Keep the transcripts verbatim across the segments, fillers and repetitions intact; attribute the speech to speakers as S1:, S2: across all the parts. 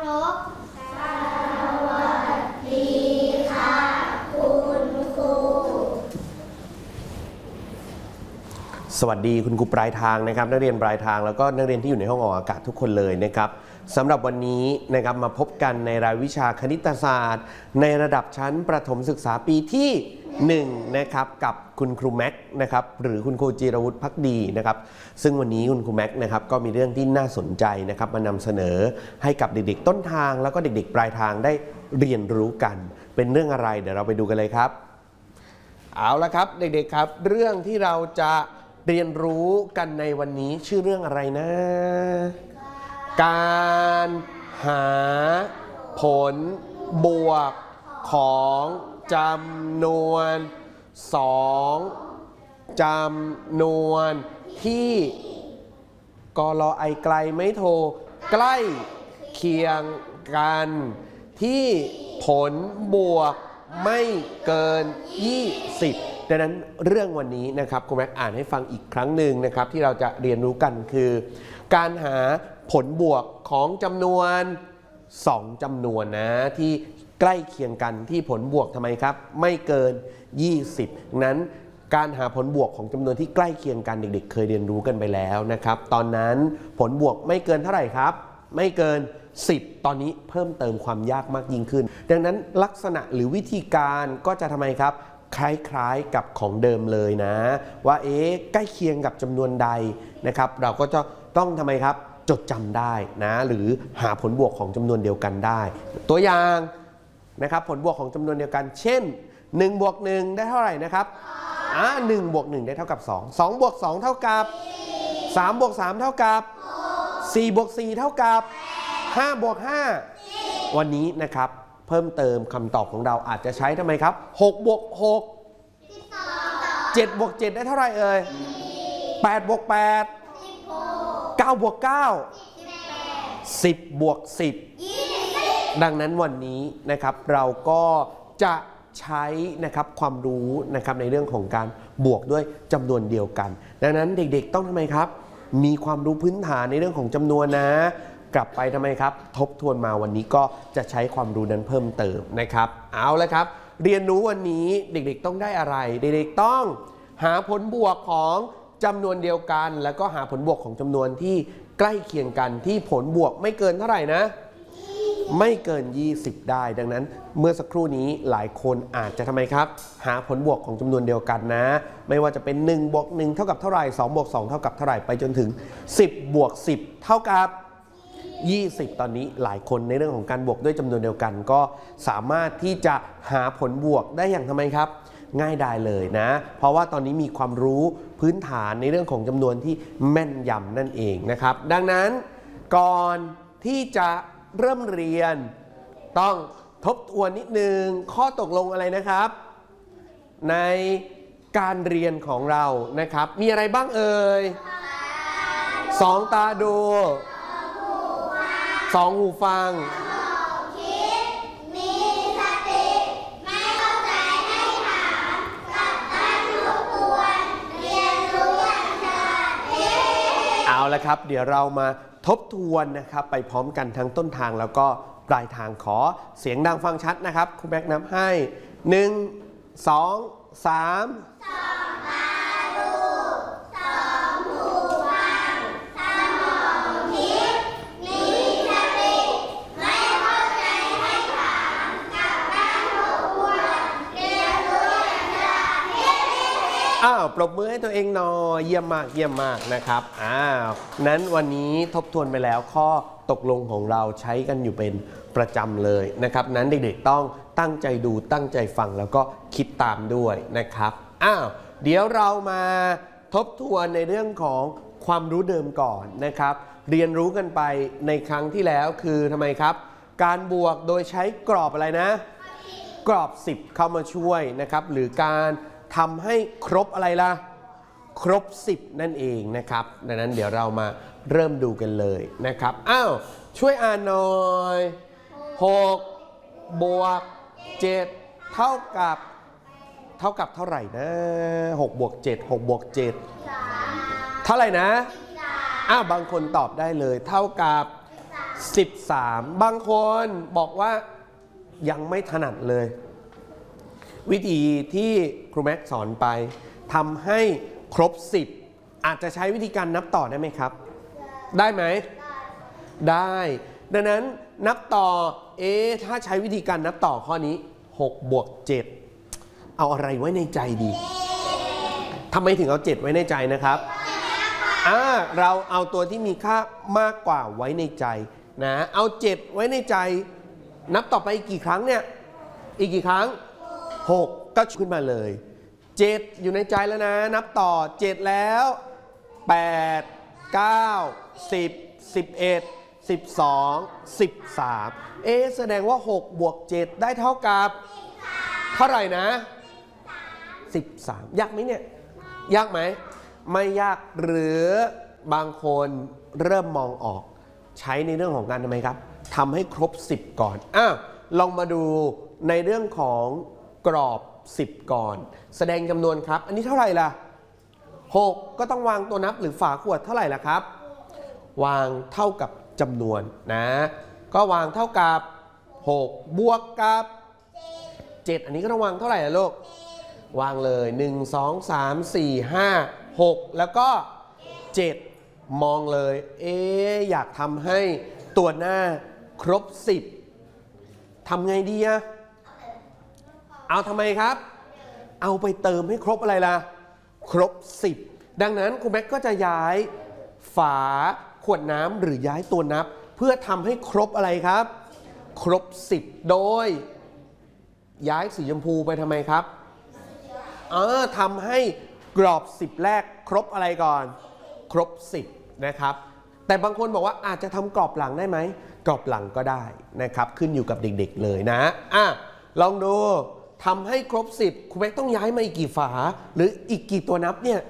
S1: บสวัสดีค่ะคุณครู
S2: สวัสดีคุณครูปลายทางนะครับนักเรียนปลายทางแล้วก็นักเรียนที่อยู่ในห้องออกอากาศทุกคนเลยนะครับสำหรับวันนี้นะครับมาพบกันในรายวิชาคณิตศาสตร์ในระดับชั้นประถมศึกษาปีที่หนึ่งนะครับกับคุณครูแม็กนะครับหรือคุณครูจิรวุฒิภักดีนะครับซึ่งวันนี้คุณครูแม็กนะครับก็มีเรื่องที่น่าสนใจนะครับมานำเสนอให้กับเด็กๆต้นทางแล้วก็เด็กๆปลายทางได้เรียนรู้กันเป็นเรื่องอะไรเดี๋ยวเราไปดูกันเลยครับเอาละครับเด็กๆครับเรื่องที่เราจะเรียนรู้กันในวันนี้ชื่อเรื่องอะไรนะการหาผลบวกของจำนวนสองจำนวนที่กลอไอไกลไม่โทใกล้เคียงกันที่ผลบวกไม่เกินยี่สิบดังนั้นเรื่องวันนี้นะครับครูแม็กอ่านให้ฟังอีกครั้งหนึ่งนะครับที่เราจะเรียนรู้กันคือการหาผลบวกของจำนวนสองจำนวนนะที่ใกล้เคียงกันที่ผลบวกทำไมครับไม่เกินยี่สิบนั้นการหาผลบวกของจำนวนที่ใกล้เคียงกันเด็กๆเคยเรียนรู้กันไปแล้วนะครับตอนนั้นผลบวกไม่เกินเท่าไหร่ครับไม่เกินสิบตอนนี้เพิ่มเติมความยากมากยิ่งขึ้นดังนั้นลักษณะหรือวิธีการก็จะทำไมครับคล้ายๆกับของเดิมเลยนะว่าเอ๊ะใกล้เคียงกับจำนวนใดนะครับเราก็จะต้องทำไมครับจดจำได้นะหรือหาผลบวกของจำนวนเดียวกันได้ตัวอย่างนะครับผลบวกของจำนวนเดียวกันเช่นหนึ่งบวกหนึ่งได้เท่าไหร่นะครับอ่าหนึ่งบวกหนึ่งได้เท่ากับสอง สองบวกสองเท่ากับสามบวกสามเท่ากับสี่บวกสี่เท่ากับห้าบวกห้าวันนี้นะครับเพิ่มเติมคำตอบของเราอาจจะใช้ทำไมครับหกบวกหก เจ็ดบวกเจ็ดได้เท่าไหร่เอ่ยแปดบวกแปด เก้าบวกเก้า สิบบวกสิบดังนั้นวันนี้นะครับเราก็จะใช้นะครับความรู้นะครับในเรื่องของการบวกด้วยจำนวนเดียวกันดังนั้นเด็กๆต้องทำไมครับมีความรู้พื้นฐานในเรื่องของจำนวนนะกลับไปทำไมครับทบทวนมาวันนี้ก็จะใช้ความรู้นั้นเพิ่มเติมนะครับเอาละครับเรียนรู้วันนี้เด็กๆต้องได้อะไรเด็กๆต้องหาผลบวกของจำนวนเดียวกันแล้วก็หาผลบวกของจำนวนที่ใกล้เคียงกันที่ผลบวกไม่เกินเท่าไหร่นะไม่เกินยี่สิบได้ดังนั้นเมื่อสักครู่นี้หลายคนอาจจะทำไมครับหาผลบวกของจำนวนเดียวกันนะไม่ว่าจะเป็นหนึ่งบวกหนึ่งเท่ากับเท่าไหร่สองบวกสองเท่ากับเท่าไหร่ไปจนถึงสิบบวกสิบเท่ากับยี่สิบตอนนี้หลายคนในเรื่องของการบวกด้วยจำนวนเดียวกันก็สามารถที่จะหาผลบวกได้อย่างทำไมครับง่ายดายเลยนะเพราะว่าตอนนี้มีความรู้พื้นฐานในเรื่องของจำนวนที่แม่นยำนั่นเองนะครับดังนั้นก่อนที่จะเริ่มเรียนต้องทบทวนนิดนึงข้อตกลงอะไรนะครับในการเรียนของเรานะครับมีอะไรบ้างเอ่ยสองตาดูสองหูฟังเอาละครับเดี๋ยวเรามาทบทวนนะครับไปพร้อมกันทั้งต้นทางแล้วก็ปลายทางขอเสียงดังฟังชัดนะครับครูแม็กนับให้หนึ่ง สอง สามอ้าวปรบมือให้ตัวเองหน่อยเยี่ยมมากเยี่ยมมากนะครับอ้าวนั้นวันนี้ทบทวนไปแล้วข้อตกลงของเราใช้กันอยู่เป็นประจำเลยนะครับนั้นเด็กๆต้องตั้งใจดูตั้งใจฟังแล้วก็คิดตามด้วยนะครับอ้าวเดี๋ยวเรามาทบทวนในเรื่องของความรู้เดิมก่อนนะครับเรียนรู้กันไปในครั้งที่แล้วคือทำไมครับการบวกโดยใช้กรอบอะไรนะกรอบสิบเข้ามาช่วยนะครับหรือการทำให้ครบอะไรล่ะครบสิบนั่นเองนะครับดังนั้นเดี๋ยวเรามาเริ่มดูกันเลยนะครับอ้าวช่วยอ่านหน่อยหกบวกเจ็ดเท่ากับเท่ากับเท่าไหร่นะหกบวกเจ็ด หกบวกเจ็ดเท่าไหร่นะอ้าวบางคนตอบได้เลยเท่ากับสิบสาม บางคนบอกว่ายังไม่ถนัดเลยวิธีที่ครูแม็กสอนไปทำให้ครบสิบอาจจะใช้วิธีการนับต่อได้ไหมครับได้ไหมได้ดังนั้นนับต่อเอ๊ะถ้าใช้วิธีการนับต่อข้อนี้หกบวกเจ็ดเอาอะไรไว้ในใจดีทำไมถึงเอาเจ็ดไว้ในใจนะครับอ่าเราเอาตัวที่มีค่ามากกว่าไว้ในใจนะเอาเจ็ดไว้ในใจนับต่อไปอีกกี่ครั้งเนี่ยอีกกี่ครั้งหกก็ขึ้นมาเลยเจ็ดอยู่ในใจแล้วนะนับต่อเจ็ดแล้วแปด เก้า สิบ สิบเอ็ด สิบสอง สิบสามเอ๊ะแสดงว่าหกบวกเจ็ดได้เท่ากับเท่าไหร่นะสิบสามยากไหมเนี่ยยากไหมไม่ยากหรือบางคนเริ่มมองออกใช้ในเรื่องของการทำไมครับทำให้ครบสิบก่อนอ้าวลองมาดูในเรื่องของกรอบสิบก่อนแสดงจำนวนครับอันนี้เท่าไหร่ล่ะหกก็ต้องวางตัวนับหรือฝาขวดเท่าไหร่ล่ะครับวางเท่ากับจำนวนนะก็วางเท่ากับหกบวกกับเจ็ดอันนี้ก็ต้องวางเท่าไหร่ล่ะลูกวางเลยหนึ่ง สอง สาม สี่ ห้า หกแล้วก็เจ็ดมองเลยเอ๊ะอยากทำให้ตัวหน้าครบสิบทำไงดีอะเอาทำไมครับเอาไปเติมให้ครบอะไรล่ะครบสิบดังนั้นครูแม็กก็จะย้ายฝาขวดน้ำหรือย้ายตัวนับเพื่อทำให้ครบอะไรครับครบสิบโดยย้ายสีชมพูไปทำไมครับเออทำให้กรอบสิบแรกครบอะไรก่อนครบสิบนะครับแต่บางคนบอกว่าอาจจะทำกรอบหลังได้ไหมกรอบหลังก็ได้นะครับขึ้นอยู่กับเด็กๆเลยนะอ่ะลองดูทำให้ครบสิบครูแม็กต้องย้ายมาอีกกี่ฝาหรืออีกกี่ตัวนับเนี่ย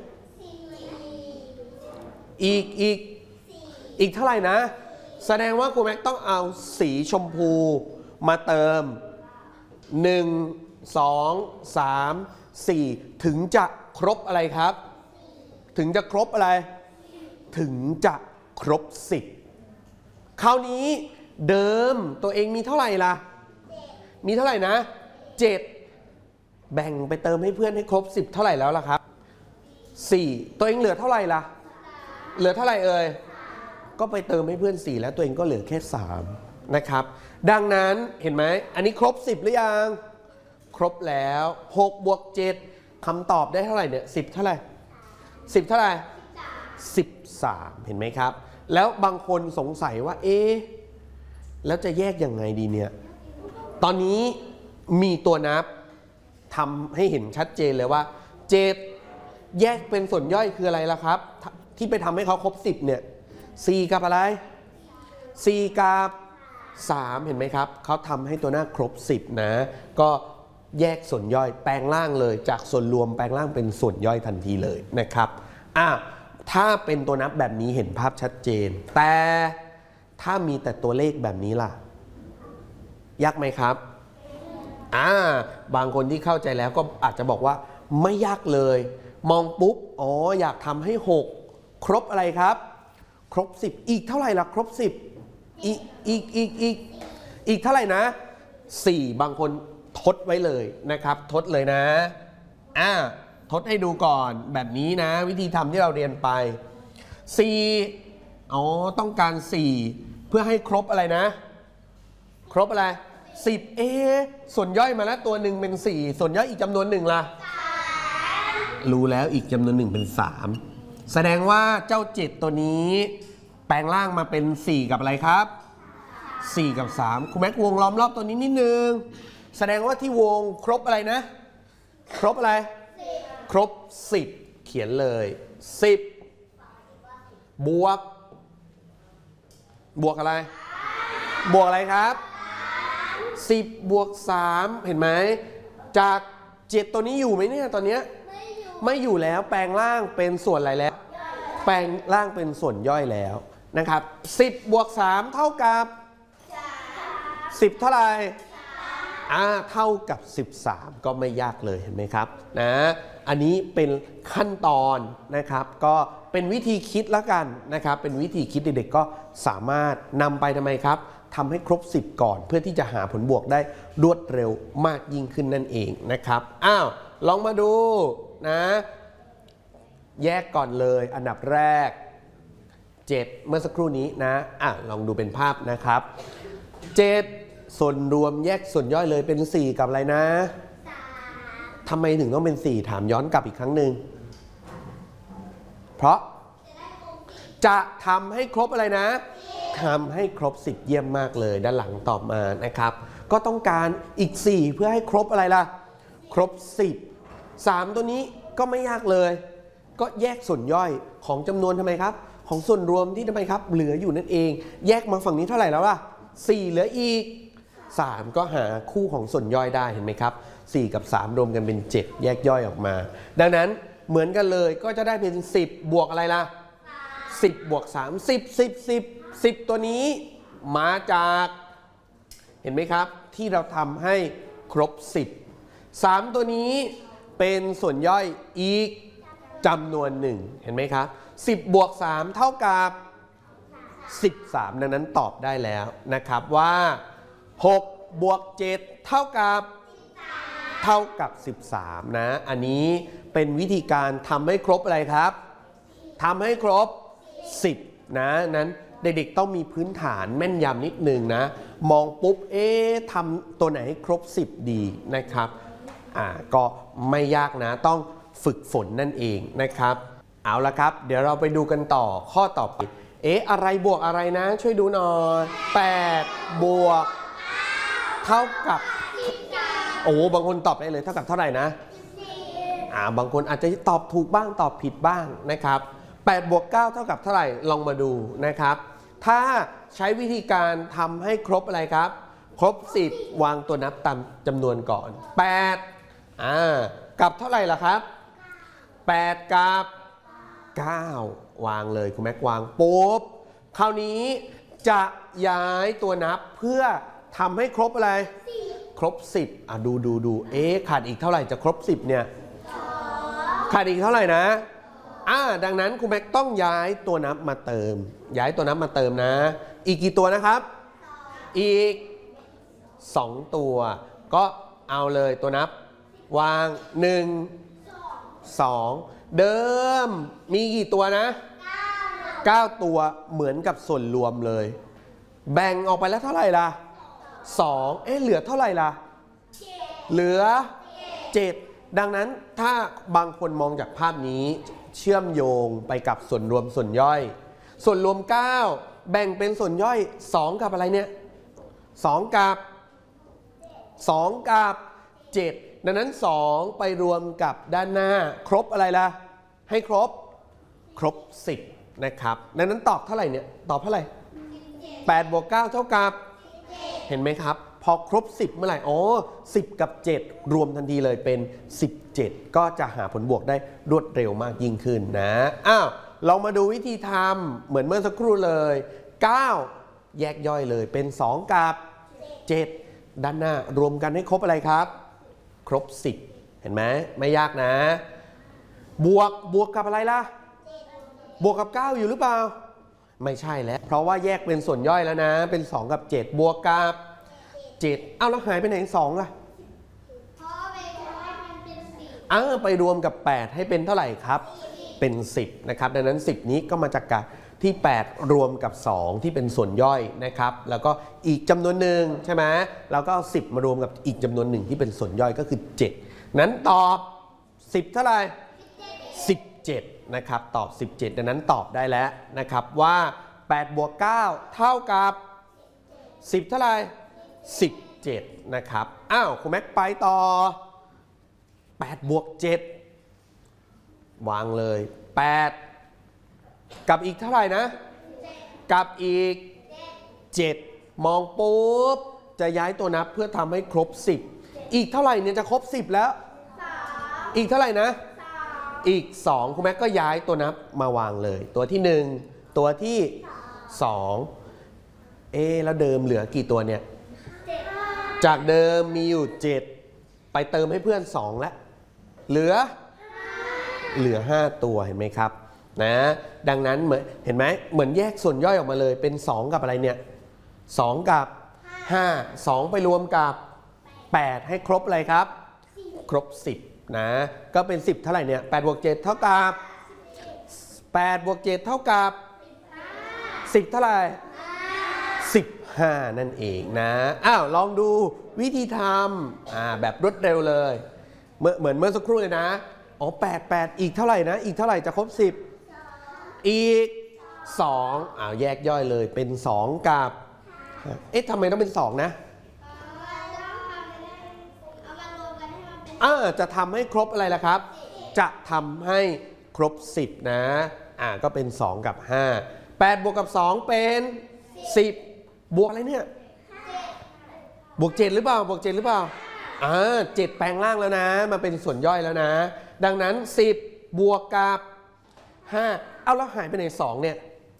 S2: อีกอีกอีกเท่าไหร่นะแสดงว่าครูแม็กต้องเอาสีชมพูมาเติมหนึ่ง สอง สาม สี่ถึงจะครบอะไรครับถึงจะครบอะไรถึงจะครบสิบคราวนี้เดิมตัวเองมีเท่าไหร่ล่ะมีเท่าไหร่นะเจ็ดแบ่งไปเติมให้เพื่อนให้ครบสิบเท่าไหร่แล้วล่ะครับสี่ตัวเองเหลือเท่าไหร่ล่ะเหลือเท่าไหร่เอ่ยก็ไปเติมให้เพื่อนสี่แล้วตัวเองก็เหลือแค่สามนะครับดังนั้นเห็นไหมอันนี้ครบสิบหรือยังครบแล้วหกบวกเจ็ดคำตอบได้เท่าไหร่เนี่ยสิบเท่าไหร่สิบเท่าไหร่สิบสามเห็นไหมครับแล้วบางคนสงสัยว่าเอ๊ะแล้วจะแยกยังไงดีเนี่ยตอนนี้มีตัวนับทำให้เห็นชัดเจนเลยว่าเจ็ดแยกเป็นส่วนย่อยคืออะไรล่ะครับที่ไปทำให้เขาครบสิบเนี่ยสี่กับอะไรสี่กับสามเห็นไหมครับเขาทำให้ตัวหน้าครบสิบนะก็แยกส่วนย่อยแปลงร่างเลยจากส่วนรวมแปลงร่างเป็นส่วนย่อยทันทีเลยนะครับอ่ะถ้าเป็นตัวนับแบบนี้เห็นภาพชัดเจนแต่ถ้ามีแต่ตัวเลขแบบนี้ล่ะยากไหมครับอ่าบางคนที่เข้าใจแล้วก็อาจจะบอกว่าไม่ยากเลยมองปุ๊บอ๋ออยากทำให้หกครบอะไรครับครบสิบอีกเท่าไหร่ล่ะครบสิบอีกอีกอีกอีกอีกเท่าไหร่นะสี่บางคนทดไว้เลยนะครับทดเลยนะอ่าทดให้ดูก่อนแบบนี้นะวิธีทำที่เราเรียนไปสี่อ๋อต้องการสี่เพื่อให้ครบอะไรนะครบอะไรสิบเอส่วนย่อยมาแล้วตัวหนึ่งเป็นสี่ส่วนย่อยอีกจำนวนหนึ่งล่ะรู้แล้วอีกจำนวนหนึ่งเป็นสามแสดงว่าเจ้าเจ็ดตัวนี้แปลงร่างมาเป็นสี่กับอะไรครับสี่กับสามครูแม็กวงล้อมรอบตัวนี้นิดนึงแสดงว่าที่วงครบอะไรนะครบอะไรครบสิบเขียนเลยสิบบวกบวกอะไรบวกอะไรครับสิบบวกสามเห็นไหมจากเจ็ดตัวนี้อยู่ไหมเนี่ยตอนนี้ไม่อยู่แล้วแปลงร่างเป็นส่วนอะไรแล้วแปลงร่างเป็นส่วนย่อยแล้วนะครับสิบบวกสามเท่ากับสิบเท่าไหร่อ่าเท่ากับสิบสามก็ไม่ยากเลยเห็นไหมครับนะอันนี้เป็นขั้นตอนนะครับก็เป็นวิธีคิดแล้วกันนะครับเป็นวิธีคิดเด็กๆก็สามารถนำไปทำไมครับทำให้ครบสิบก่อนเพื่อที่จะหาผลบวกได้รวดเร็วมากยิ่งขึ้นนั่นเองนะครับอ้าวลองมาดูนะแยกก่อนเลยอันดับแรกเจ็ดเมื่อสักครู่นี้นะอ่ะลองดูเป็นภาพนะครับเจ็ดส่วนรวมแยกส่วนย่อยเลยเป็นสี่กับอะไรนะทำไมถึงต้องเป็นสี่ถามย้อนกลับอีกครั้งหนึ่งเพราะจะทำให้ครบอะไรนะทำให้ครบสิบเยี่ยมมากเลยด้านหลังตอบมานะครับก็ต้องการอีกสี่เพื่อให้ครบอะไรล่ะครบสิบ สามตัวนี้ก็ไม่ยากเลยก็แยกส่วนย่อยของจำนวนทำไมครับของส่วนรวมที่ทำไมครับเหลืออยู่นั่นเองแยกมาฝั่งนี้เท่าไหร่แล้วล่ะสี่เหลืออีกสามก็หาคู่ของส่วนย่อยได้เห็นไหมครับสี่กับสามรวมกันเป็นเจ็ดแยกย่อยออกมาดังนั้นเหมือนกันเลยก็จะได้เป็นสิบบวกอะไรล่ะสิบบวกสาม สิบ สิบ สิบ สิบตัวนี้มาจากเห็นไหมครับที่เราทำให้ครบสิบ สามตัวนี้เป็นส่วนย่อยอีกจำนวนหนึ่งเห็นไหมครับสิบบวกสามเท่ากับสิบสามดังนั้นตอบได้แล้วนะครับว่าหกบวกเจ็ดเท่ากับเท่ากับสิบสามนะอันนี้เป็นวิธีการทำให้ครบอะไรครับทำให้ครบสิบนะนั้นเด็กๆต้องมีพื้นฐานแม่นยำนิดนึงนะมองปุ๊บเอ๊ะทำตัวไหนให้ครบสิบดีนะครับอ่าก็ไม่ยากนะต้องฝึกฝนนั่นเองนะครับเอาละครับเดี๋ยวเราไปดูกันต่อข้อต่อไปเอ๊ะอะไรบวกอะไรนะช่วยดูหน่อยแปดบวกเท่ากับโอ้บางคนตอบได้เลยเท่ากับเท่าไหร่นะอ่าบางคนอาจจะตอบถูกบ้างตอบผิดบ้างนะครับแปดบวกเก้าเท่ากับเท่าไหร่ลองมาดูนะครับถ้าใช้วิธีการทำให้ครบอะไรครับครบสิบวางตัวนับตามจำนวนก่อนแปดอ่ากับเท่าไหร่ล่ะครับแปดกับเก้าวางเลยคุณแม็กวางปุ๊บคราวนี้จะย้ายตัวนับเพื่อทำให้ครบอะไรครบสิบอ่ะดูดูดูเอ๊ะขาดอีกเท่าไหร่จะครบสิบเนี่ยขาดอีกเท่าไหร่นะอ่าดังนั้นคุณแม็กต้องย้ายตัวนับมาเติมย้ายตัวนับมาเติมนะอีกกี่ตัวนะครับอีกสองตัวก็เอาเลยตัวนับวางหนึ่ง สองเดิมมีกี่ตัวนะเก้าตัวเหมือนกับส่วนรวมเลยแบ่งออกไปแล้วเท่าไหร่ล่ะสองเอ๊ะเหลือเท่าไหร่ล่ะเหลือเจ็ดดังนั้นถ้าบางคนมองจากภาพนี้เชื่อมโยงไปกับส่วนรวมส่วนย่อยส่วนรวมเก้าแบ่งเป็นส่วนย่อยสองกับอะไรเนี่ยสองกับสองกับเจ็ดดังนั้นสองไปรวมกับด้านหน้าครบอะไรล่ะให้ครบครบสิบนะครับดังนั้นตอบเท่าไหร่เนี่ยตอบเท่าไหร่แปดบวกเก้าเท่ากับเห็นไหมครับพอครบสิบเมื่อไหร่อ๋อสิบกับเจ็ดรวมทันทีเลยเป็นสิบเจ็ดก็จะหาผลบวกได้รวดเร็วมากยิ่งขึ้นนะอ้าวเรามาดูวิธีทำเหมือนเมื่อสักครู่เลยเก้าแยกย่อยเลยเป็นสองกับเจ็ดด้านหน้ารวมกันให้ครบอะไรครับครบสิบเห็นไหมไม่ยากนะบวกบวกกับอะไรล่ะบวกกับเก้าอยู่หรือเปล่าไม่ใช่แล้วเพราะว่าแยกเป็นส่วนย่อยแล้วนะเป็นสองกับเจ็ดบวกกับเจ็ดเอ้าแล้วหายไปไหนสองล่ะเออไปรวมกับแปดให้เป็นเท่าไหร่ครับเป็นสิบนะครับดังนั้นสิบนี้ก็มาจากการที่แปดรวมกับสองที่เป็นส่วนย่อยนะครับแล้วก็อีกจำนวนหนึ่งใช่ไหมแล้วก็สิบมารวมกับอีกจำนวนหนึ่งที่เป็นส่วนย่อยก็คือเจ็ดนั้นตอบสิบเท่าไหร่สิบเจ็ดนะครับตอบสิบเจ็ดดังนั้นตอบได้แล้วนะครับว่าแปดบวกเก้าเท่ากับสิบเท่าไหร่สิบเจ็ดนะครับอ้าวคุณแม็กไปต่อแปดบวกเจ็ดวางเลยแปดกับอีกเท่าไหร่นะกับอีกเจ็ดมองปุ๊บจะย้ายตัวนับเพื่อทำให้ครบสิบอีกเท่าไหร่เนี่ยจะครบสิบแล้วอีกเท่าไหร่นะอีกสองคุณแม็กก็ย้ายตัวนับมาวางเลยตัวที่หนึ่งตัวที่สองเอ๊แล้วเดิมเหลือกี่ตัวเนี่ยจากเดิมมีอยู่เจ็ดไปเติมให้เพื่อนสองแล้วเหลือเหลือห้าตัวเห็นไหมครับนะดังนั้นเหมือนเห็นไหมเหมือนแยกส่วนย่อยออกมาเลยเป็นสองกับอะไรเนี่ยสองกับห้า สองไปรวมกับแปดให้ครบอะไรครับครบสิบนะก็เป็นสิบเท่าไหร่เนี่ยแปดบวกเจ็ดเท่ากับแปดบวกเจ็ดเท่ากับสิบเท่าไหร่สิบห้านั่นเองนะอ้าวลองดูวิธีทำอ่าแบบรวดเร็วเลยเหมือนเหมือนเมื่อสักครู่เลยนะอ๋อแปด แปดอีกเท่าไหร่นะอีกเท่าไหร่จะครบสิบอีกสองอ้าวแยกย่อยเลยเป็นสองกับเอ๊ะทำไมต้องเป็นสองนะอ่าจะทำให้ครบอะไรล่ะครับจะทำให้ครบสิบนะอ่าก็เป็นสองกับห้า แปดบวกกับสองเป็นสิบบวกอะไรเนี่ยบวกเจ็ดหรือเปล่าบวกเจ็ดหรือเปล่าอ่าเจ็ดแปลงร่างแล้วนะมาเป็นส่วนย่อยแล้วนะดังนั้นสิบบวกกับห้าเอาแล้วหายไปไหนสองเนี่ย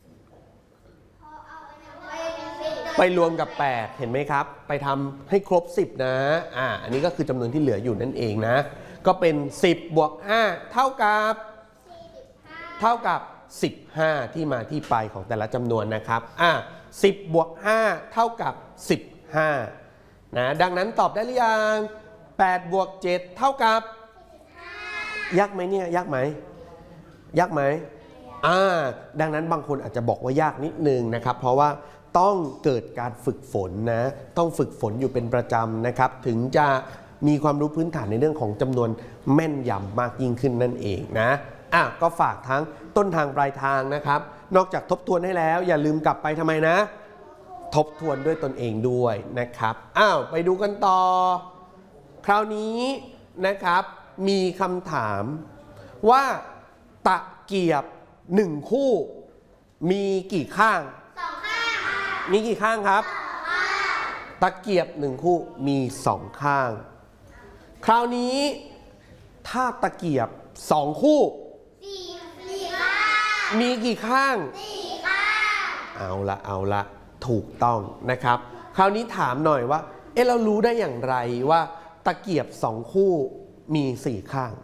S2: ไปรวมกับแปดเห็นไหมครับไปทำให้ครบสิบนะอ่าอันนี้ก็คือจำนวนที่เหลืออยู่นั่นเองนะก็เป็นสิบบวกห้าเท่ากับเท่ากับสิบห้าที่มาที่ไปของแต่ละจำนวนนะครับอ่ะสิบบวกห้าเท่ากับสิบห้านะดังนั้นตอบได้หรือยังแปดบวกเจ็ดเท่ากับยากไหมเนี่ยยากไหมยากไหมอ่าดังนั้นบางคนอาจจะบอกว่ายากนิดนึงนะครับเพราะว่าต้องเกิดการฝึกฝนนะต้องฝึกฝนอยู่เป็นประจำนะครับถึงจะมีความรู้พื้นฐานในเรื่องของจำนวนแม่นยำมากยิ่งขึ้นนั่นเองนะอ่ะก็ฝากทั้งต้นทางปลายทางนะครับนอกจากทบทวนให้แล้วอย่าลืมกลับไปทำไมนะทบทวนด้วยตนเองด้วยนะครับอ้าวไปดูกันต่อคราวนี้นะครับมีคำถามว่าตะเกียบหนึ่งคู่มีกี่ข้างสองข้างมีกี่ข้างครับตะเกียบหนึ่งคู่มีสองข้างคราวนี้ถ้าตะเกียบสองคู่มีกี่ข้างสี่ข้างเอาละเอาละถูกต้องนะครับคราวนี้ถามหน่อยว่าเอ๊ะเรารู้ได้อย่างไรว่าตะเกียบสองคู่มีสี่ข้าง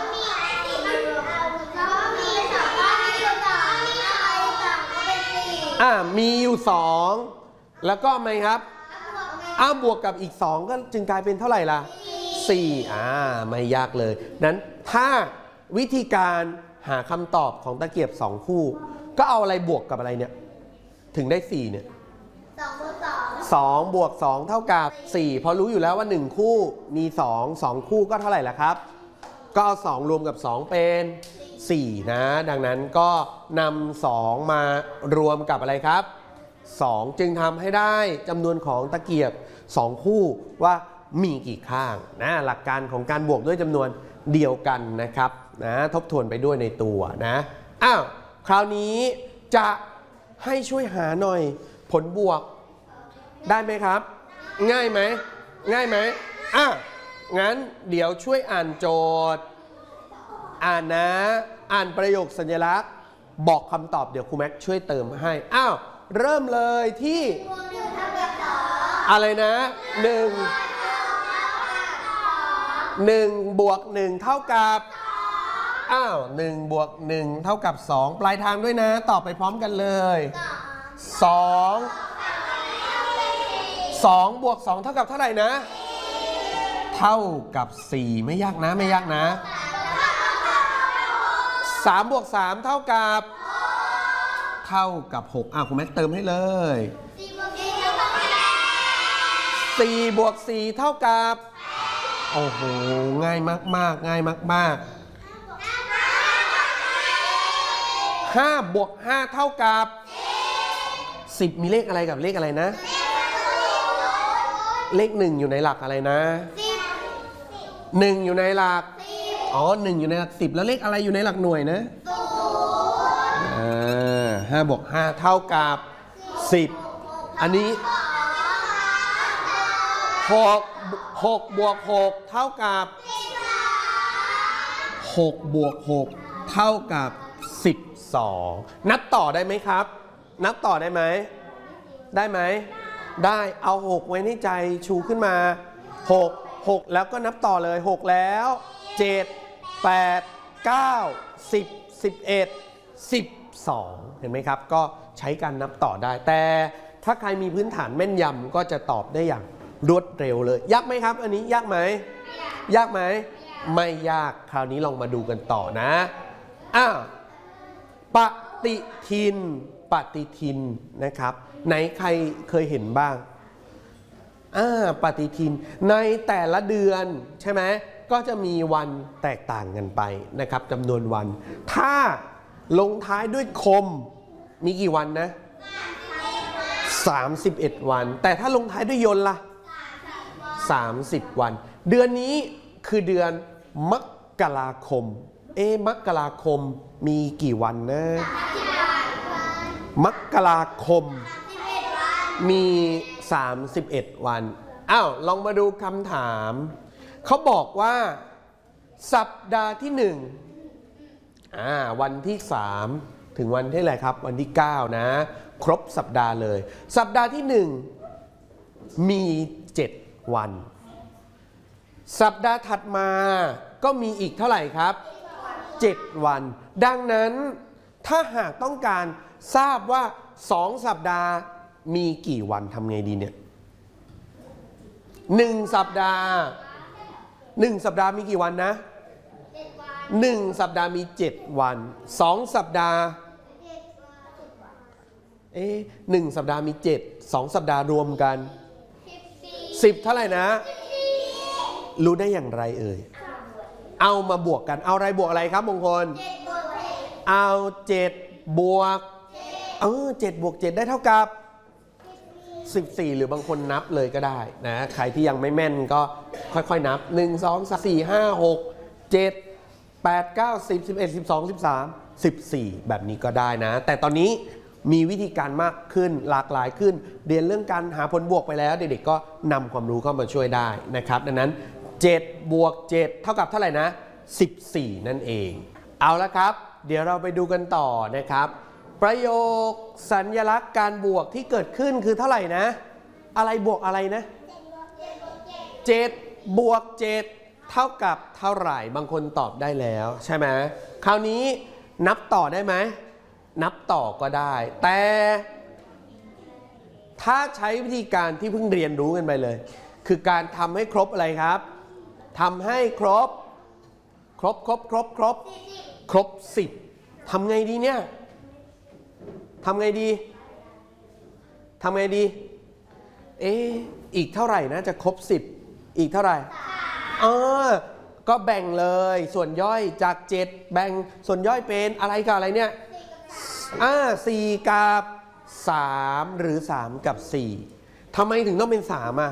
S2: อ่ามีอยู่สองแล้วก็ไหมครับอ้าวบวกกับอีกสองก็จึงกลายเป็นเท่าไหร่ล่ะสี่อ่าไม่ยากเลยนั้นถ้าวิธีการหาคำตอบของตะเกียบสองคู่ก็เอาอะไรบวกกับอะไรเนี่ยถึงได้สี่เนี่ยสองบวกสองเท่ากับสี่พอรู้อยู่แล้วว่าหนึ่งคู่มีสอง สองคู่ก็เท่าไหร่ล่ะครับก็เอาสองรวมกับสองเป็นสี่นะดังนั้นก็นำสองมารวมกับอะไรครับสองจึงทำให้ได้จำนวนของตะเกียบสองคู่ว่ามีกี่ข้างนะหลักการของการบวกด้วยจำนวนเดียวกันนะครับนะทบทวนไปด้วยในตัวนะอ้าวคราวนี้จะให้ช่วยหาหน่อยผลบวกได้ไหมครับง่ายไหมง่ายไหมอ่ะงั้นเดี๋ยวช่วยอ่านโจทย์อ่านนะอ่านประโยคสัญลักษณ์บอกคำตอบเดี๋ยวครูแม็กช่วยเติมให้อ้าวเริ่มเลยที่อะไรนะหนึ่งหนึ่งบวกหนึ่งเท่ากับอ้าวหนึ่งบวกหนึ่งเท่ากับสองปลายทางด้วยนะตอบไปพร้อมกันเลยสองสองบวกสองเท่ากับเท่าไหร่นะเท่ากับสี่ไม่ยากนะไม่ยากนะสามบวกสามเท่ากับเท่ากับหกอ่ะคุณแม็กเติมให้เลยสี่บวกสี่เท่ากับโอ้โหง่ายมากๆง่ายมากๆห้าบวกห้าเท่ากับสิบมีเลขอะไรกับเลขอะไรนะเลขหนึ่งอยู่ในหลักอะไรนะหนึ่งอยู่ในหลักอ๋อหนึ่งอยู่ในหลักสิบแล้วเลขอะไรอยู่ในหลักหน่วยนะอ่าห้าบวกห้าเท่ากับสิบอันนี้หกหกบวกหกเท่ากับหกบวกหกเท่ากับสิบสองนับต่อได้ไหมครับนับต่อได้ไหมได้ไหมได้เอาหกไว้ในใจชูขึ้นมาหก หกแล้วก็นับต่อเลยหกแล้วเจ็ด แปดเก้า สิบ สิบเอ็ด สิบสองเห็นไหมครับก็ใช้การนับต่อได้แต่ถ้าใครมีพื้นฐานแม่นยำก็จะตอบได้อย่างรวดเร็วเลยยากไหมครับอันนี้ยากไหมยากไหมไม่ยากคราวนี้ลองมาดูกันต่อนะอ้าวปฏิทินปฏิทินนะครับไหนใครเคยเห็นบ้างอ่าปฏิทินในแต่ละเดือนใช่ไหมก็จะมีวันแตกต่างกันไปนะครับจำนวนวันถ้าลงท้ายด้วยคมมีกี่วันนะสามสิบเอ็ดวันแต่ถ้าลงท้ายด้วยยนต์ล่ะสามสิบวันเดือนนี้คือเดือนมกราคมเอ๊ะมกราคมมีกี่วันนะมกราคมมีสามสิบเอ็ดวันอ้าวลองมาดูคำถามเขาบอกว่าสัปดาห์ที่หนึ่งอ่าวันที่สามถึงวันที่อะไรครับวันที่เก้านะครบสัปดาห์เลยสัปดาห์ที่หนึ่งมีเจ็ดวันสัปดาห์ถัดมาก็มีอีกเท่าไหร่ครับเจ็ดวันดังนั้นถ้าหากต้องการทราบว่าสองสัปดาห์มีกี่วันทำไงดีเนี่ยหนึ่งสัปดาห์หนึ่งสัปดาห์มีกี่วันนะหนึ่งสัปดาห์มีเจ็ดวันสองสัปดาห์เอ๊ะหนึ่งสัปดาห์มีเจ็ดสองสัปดาห์รวมกันสิบเท่าไหร่นะรู้ได้อย่างไรเอ่ยเอามาบวกกันเอาอะไรบวกอะไรครับมงคลเอาเจ็ดบวกเออเจ็ดบวกเจ็ดได้เท่ากับสิบสี่หรือบางคนนับเลยก็ได้นะใครที่ยังไม่แม่นก็ค่อยๆนับหนึ่ง สอง สาม สี่ ห้า หก เจ็ด แปด เก้า สิบ สิบเอ็ด สิบสอง สิบสาม สิบสี่แบบนี้ก็ได้นะแต่ตอนนี้มีวิธีการมากขึ้นหลากหลายขึ้นเรียนเรื่องการหาผลบวกไปแล้วเด็กๆก็นำความรู้เข้ามาช่วยได้นะครับดังนั้นเจ็ดบวกเจ็ดเท่ากับเท่าไหร่นะสิบสี่นั่นเองเอาละครับเดี๋ยวเราไปดูกันต่อนะครับประโยคสัญลักษณ์การบวกที่เกิดขึ้นคือเท่าไหร่นะอะไรบวกอะไรนะเจ็ดบวกเจ็ดเท่ากับเท่าไหร่บางคนตอบได้แล้วใช่ไหมคราวนี้นับต่อได้ไหมนับต่อก็ได้แต่ถ้าใช้วิธีการที่เพิ่งเรียนรู้กันไปเลยคือการทำให้ครบอะไรครับทำให้ครบครบครบครบครบครบสิบทำไงดีเนี่ยทำไงดีทำไงดีเอ๊ะอีกเท่าไหร่นะจะครบสิบอีกเท่าไหร่อ๋อก็แบ่งเลยส่วนย่อยจากเจ็ดแบ่งส่วนย่อยเป็นอะไรกับอะไรเนี่ยอ่าสี่กับสามหรือสามกับสี่ทำไมถึงต้องเป็นสามอ่ะ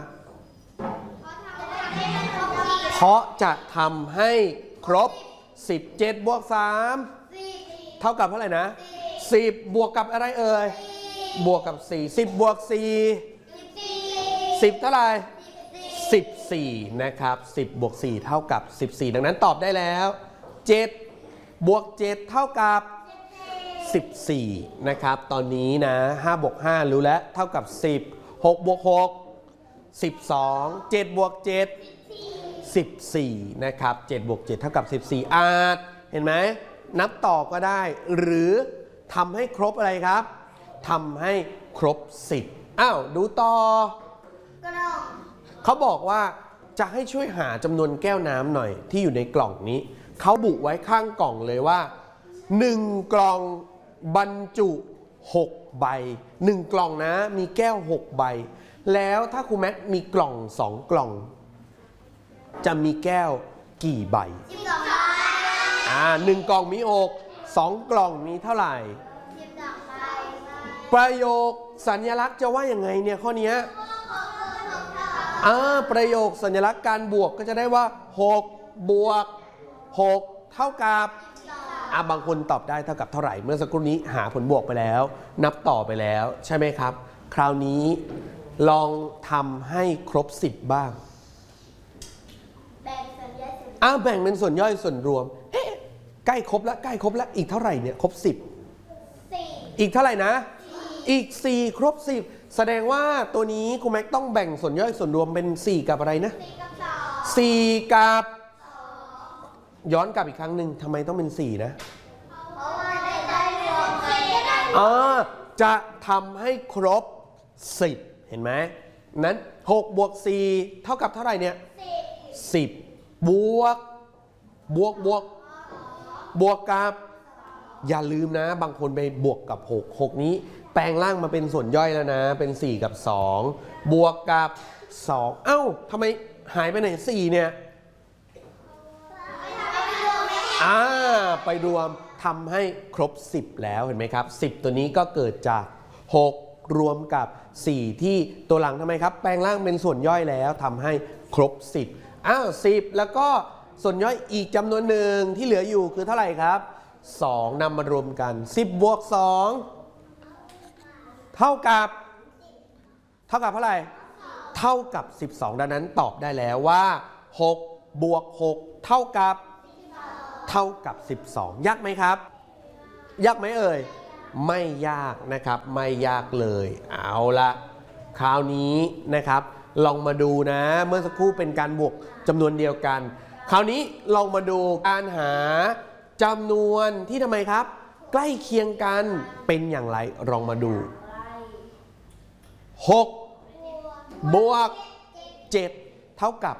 S2: เพราะจะทำให้ครบสิบ เจ็ดบวกสามเท่ากับเท่าไหร่นะสิบบวกกับอะไรเอ่ยบวกกับสี่ สิบบวกสี่ สิบเท่าไหร่สิบสี่นะครับสิบบวกสี่เท่ากับสิบสี่ดังนั้นตอบได้แล้วเจ็ดบวกเจ็ดเท่ากับสิบสี่นะครับตอนนี้นะห้าบวกห้ารู้แล้วเท่ากับสิบ หกบวกหก สิบสอง เจ็ดบวกเจ็ด สิบสี่นะครับเจ็ดบวกเจ็ดเท่ากับสิบสี่อาจเห็นไหมนับต่อก็ได้หรือทำให้ครบอะไรครับทำให้ครบสิบอ้าวดูต่อเขาบอกว่าจะให้ช่วยหาจำนวนแก้วน้ำหน่อยที่อยู่ในกล่องนี้เขาบุไว้ข้างกล่องเลยว่าหนึ่งกล่องบรรจุหกใบหนึ่งกล่องนะมีแก้วหกใบแล้วถ้าครูแม็กมีกล่องสองกล่องจะมีแก้วกี่ใบอ่าหนึ่งกล่องมีหกสองกล่องมีเท่าไหร่ประโยคสัญลักษณ์จะว่ายังไงเนี่ยข้อนี้อ่าประโยคสัญลักษณ์การบวกก็จะได้ว่าหกบวกหกเท่ากับอ่าบางคนตอบได้เท่ากับเท่าไหร่เมื่อสักครู่นี้หาผลบวกไปแล้วนับต่อไปแล้วใช่ไหมครับคราวนี้ลองทำให้ครบสิบบ้างอ้าวแบ่งเป็นส่วนย่อยส่วนรวมเอ๊ะใกล้ครบแล้วใกล้ครบแล้วอีกเท่าไหร่เนี่ยครบสิบอีกเท่าไหร่นะอีกสี่ครบสิบแสดงว่าตัวนี้ครูแม็กต้องแบ่งส่วนย่อยส่วนรวมเป็นสี่กับอะไรนะสี่กับย้อนกลับอีกครั้งหนึ่งทำไมต้องเป็นสี่นะ
S1: เพราะว่าได้ได้รวมสี่ได้
S2: อ่าจะทำให้ครบสิบเห็นไหมนั้นหกบวกสี่เท่ากับเท่าไหร่เนี่ยสิบบวกบวกบวกบวกกับอย่าลืมนะบางคนไปบวกกับหก หกนี้แปลงร่างมาเป็นส่วนย่อยแล้วนะเป็นสี่กับสองบวกกับสองเอ้าทำไมหายไปไหนสี่เนี่ยอ่าไปรวมทำให้ครบสิบแล้วเห็นไหมครับสิบตัวนี้ก็เกิดจากหกรวมกับสี่ที่ตัวหลังทำไมครับแปลงร่างเป็นส่วนย่อยแล้วทำให้ครบสิบอ้าวสิบแล้วก็ส่วนย่อยอีกจำนวนหนึ่งที่เหลืออยู่คือเท่าไหร่ครับสองนำมารวมกันสิบบวกสองเท่ากับเท่ากับเท่าไหร่เท่ากับสิบสองดังนั้นตอบได้แล้วว่าหกบวกหกเท่ากับเท่ากับสิบสองยากไหมครับยากไหมเอ่ยไม่ยากนะครับไม่ยากเลยเอาละคราวนี้นะครับลองมาดูนะเมื่อสักครู่เป็นการบวกจำนวนเดียวกันคราวนี้ลองมาดูการหาจำนวนที่ทำไมครับใกล้เคียงกันเป็นอย่างไรลองมาดูหกบวกเจ็ดเท่ากับ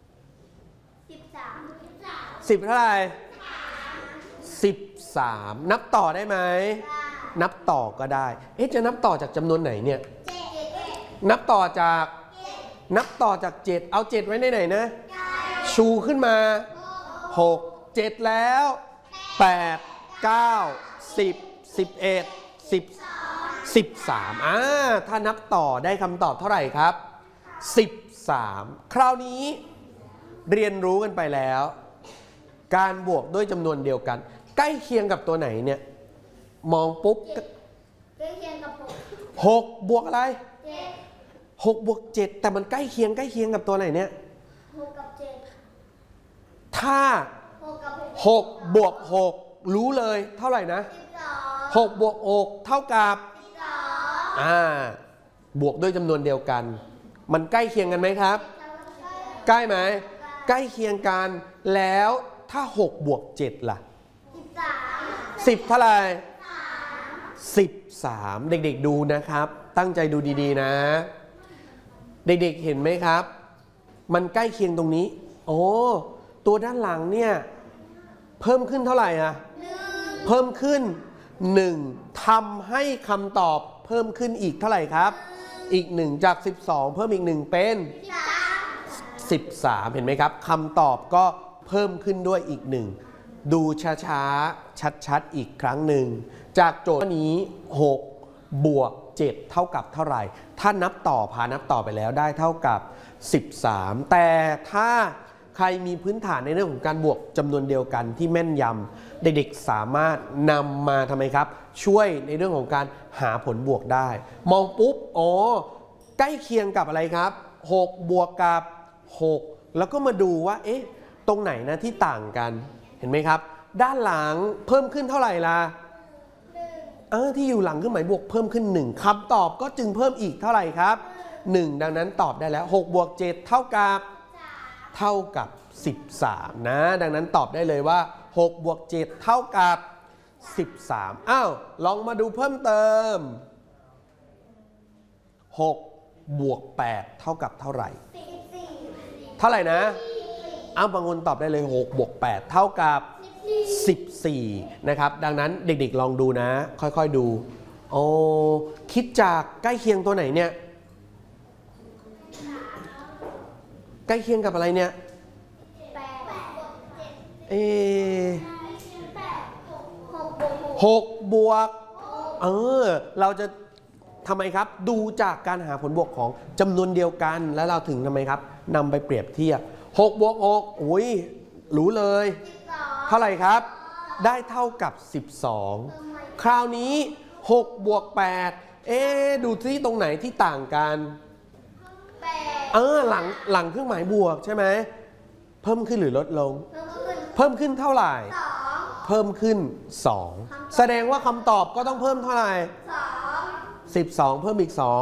S2: สิบเท่าไหร่สิบสามนับต่อได้ไหมนับต่อก็ได้เอ๊ะจะนับต่อจากจำนวนไหนเนี่ยนับต่อจากนับต่อจากเจ็ดเอาเจ็ดไว้ในไหนนะชูขึ้นมาหก เจ็ดแล้วแปด เก้า สิบ สิบเอ็ด สิบ สิบสามอ่าถ้านับต่อได้คำตอบเท่าไหร่ครับสิบสามคราวนี้เรียนรู้กันไปแล้วการบวกด้วยจำนวนเดียวกันใกล้เคียงกับตัวไหนเนี่ยมองปุ๊บ
S1: ใกล้เคียงกับหก
S2: หกบวกอะไรหกบวกเจ็ดแต่มันใกล้เคียงใกล้เคียงกับตัวไหนเนี่ย
S1: หกกับเจ็ด
S2: ถ้าหกบวกหกรู้เลยเท่าไหร่นะหกบวกหกเท่ากับอ่าบวกด้วยจำนวนเดียวกันมันใกล้เคียงกันไหมครับใกล้ไหมใกล้เคียงกันแล้วถ้าหกบวกเจ็ดล่ะสิบเท่าไหร่สิบสามเด็กๆดูนะครับตั้งใจดูดีๆนะเด็กๆเห็นไหมครับมันใกล้เคียงตรงนี้โอ้ตัวด้านหลังเนี่ยเพิ่มขึ้นเท่าไหร่อะเพิ่มขึ้นหนึ่งทำให้คำตอบเพิ่มขึ้นอีกเท่าไหร่ครับอีกหนึ่งจากสิบสองเพิ่มอีกหนึ่งเป็นสิบสามเห็นไหมครับคำตอบก็เพิ่มขึ้นด้วยอีกหนึ่งดูช้าๆชัดๆอีกครั้งหนึ่งจากโจทย์นี้หกบวกเจ็ดเท่ากับเท่าไหร่ถ้านับต่อพานับต่อไปแล้วได้เท่ากับสิบสามแต่ถ้าใครมีพื้นฐานในเรื่องของการบวกจำนวนเดียวกันที่แม่นยำเด็กๆสามารถนำมาทำไมครับช่วยในเรื่องของการหาผลบวกได้มองปุ๊บโอ้ใกล้เคียงกับอะไรครับหกบวกกับหกแล้วก็มาดูว่าเอ๊ะตรงไหนนะที่ต่างกันเห็นไหมครับด้านหลังเพิ่มขึ้นเท่าไหร่ล่ะเออที่อยู่หลังเครื่องหมายบวกเพิ่มขึ้นหนึ่งคำตอบก็จึงเพิ่มอีกเท่าไหร่ครับหนึ่งดังนั้นตอบได้แล้วหกบวกเจ็ดเท่ากับเท่ากับสิบสามนะดังนั้นตอบได้เลยว่าหกบวกเจ็ดเท่ากับสิบสามอ้าวลองมาดูเพิ่มเติมหกบวกแปดเท่ากับเท่าไหร่เท่าไหร่นะอ้าวบางคนตอบได้เลยหกบวกแปดเท่ากับสิบสี่นะครับดังนั้นเด็กๆลองดูนะค่อยๆดูโอ้คิดจากใกล้เคียงตัวไหนเนี่ยใกล้เคียงกับอะไรเนี่ยเอหกบวกเออเราจะทำไมครับดูจากการหาผลบวกของจำนวนเดียวกันแล้วเราถึงทำไมครับนำไปเปรียบเทียบหกบวกหกอุ้ยรู้เลยเท่าไหร่ครับได้เท่ากับสิบสองคราวนี้หกบวกแปดเอ๊ดูที่ตรงไหนที่ต่างกันเออหลังหลังเครื่องหมายบวกใช่ไหมเพิ่มขึ้นหรือลดลงเพิ่มขึ้นเท่าไหร่เพิ่มขึ้นสองแสดงว่าคำตอบก็ต้องเพิ่มเท่าไหร่สิบสองเพิ่มอีกสอง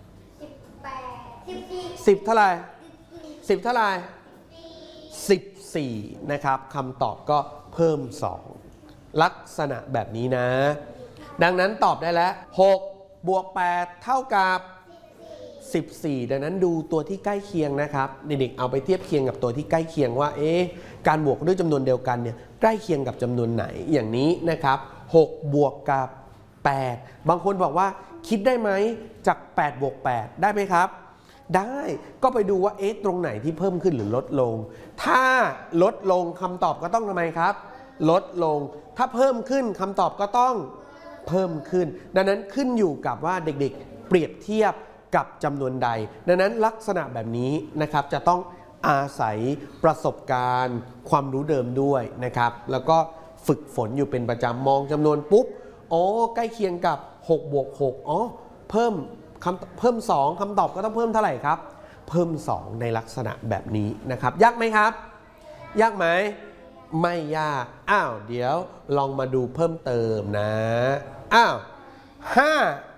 S2: สิบเท่าไหร่สิบเท่าไหร่สิบสี่นะครับคำตอบก็เพิ่มสองลักษณะแบบนี้นะดังนั้นตอบได้แล้วหกบวกแปดเท่ากับสิบสี่ดังนั้นดูตัวที่ใกล้เคียงนะครับเด็กๆเอาไปเทียบเคียงกับตัวที่ใกล้เคียงว่าเอ๊ะการบวกด้วยจำนวนเดียวกันเนี่ยใกล้เคียงกับจำนวนไหนอย่างนี้นะครับหกบวกกับแปดบางคนบอกว่าคิดได้ไหมจากแปดบวกแปดได้ไหมครับได้ก็ไปดูว่าเอ๊ะตรงไหนที่เพิ่มขึ้นหรือลดลงถ้าลดลงคำตอบก็ต้องทำไมครับลดลงถ้าเพิ่มขึ้นคำตอบก็ต้องเพิ่มขึ้นดังนั้นขึ้นอยู่กับว่าเด็กๆเปรียบเทียบกับจำนวนใดดังนั้นลักษณะแบบนี้นะครับจะต้องอาศัยประสบการณ์ความรู้เดิมด้วยนะครับแล้วก็ฝึกฝนอยู่เป็นประจำมองจำนวนปุ๊บอ๋อใกล้เคียงกับหกบวกหกอ๋อเพิ่มคำเพิ่มสองคำตอบก็ต้องเพิ่มเท่าไหร่ครับเพิ่มสองในลักษณะแบบนี้นะครับยากไหมครับยากไหมไม่ยากอ้าวเดี๋ยวลองมาดูเพิ่มเติมนะอ้าวห้า